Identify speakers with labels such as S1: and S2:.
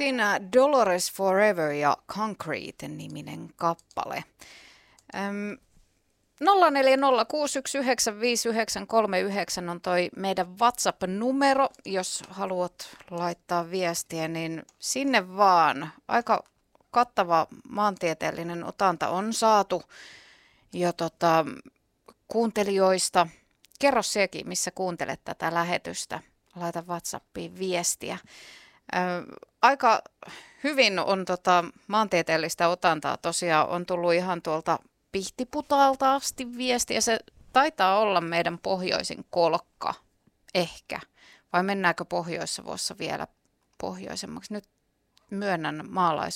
S1: Siinä Dolores Forever ja Concrete-niminen kappale. 0406195939 on toi meidän WhatsApp-numero, jos haluat laittaa viestiä, niin sinne vaan. Aika kattava maantieteellinen otanta on saatu jo kuuntelijoista. Kerro sekin, missä kuuntelet tätä lähetystä. Laita WhatsAppiin viestiä. Aika hyvin on maantieteellistä otantaa. Tosiaan on tullut ihan tuolta Pihtiputaalta asti viestiä. Se taitaa olla meidän pohjoisin kolkka, ehkä. Vai mennäänkö Pohjois-Savossa vielä pohjoisemmaksi? Nyt myönnän